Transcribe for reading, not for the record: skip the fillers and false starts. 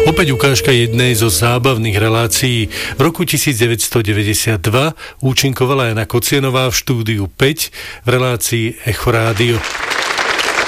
Opäť ukážka jednej zo zábavných relácií. V roku 1992 účinkovala Jana Kocienová v štúdiu 5 v relácii Echo Rádio.